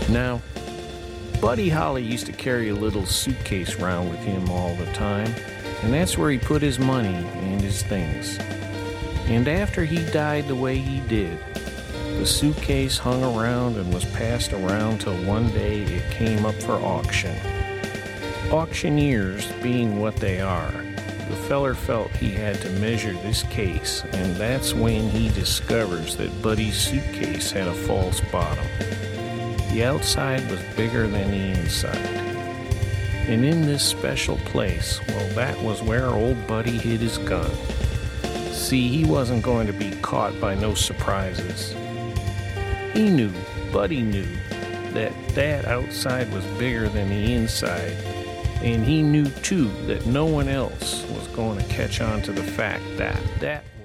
Now, Buddy Holly used to carry a little suitcase round with him all the time, and that's where he put his money and his things. And after he died the way he did, the suitcase hung around and was passed around till one day it came up for auction. Auctioneers being what they are, the feller felt he had to measure this case, and that's when he discovers that Buddy's suitcase had a false bottom. The outside was bigger than the inside. And in this special place, well, that was where old Buddy hid his gun. See, he wasn't going to be caught by no surprises. He knew, Buddy knew, that outside was bigger than the inside, and he knew too that no one else was going to catch on to the fact that